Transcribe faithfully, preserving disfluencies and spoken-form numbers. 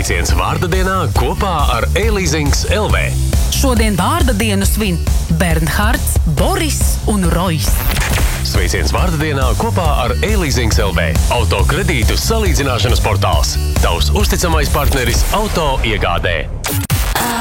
Sveiciens vārda dienā kopā ar E-Leasings L V. Šodien vārda dienu svin Bernhards, Boris un Rojs. Sveiciens vārda dienā kopā ar E-Leasings L V. Auto kredītu salīdzināšanas portāls. Tavs uzticamais partneris auto iegādē.